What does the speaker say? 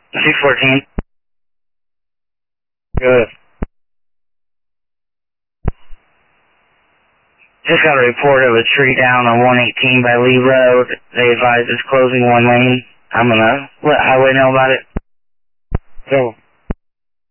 614. Good. Just got a report of a tree down on 118 by Lee Road. They advise it's closing one lane. I'm gonna let highway know about it. So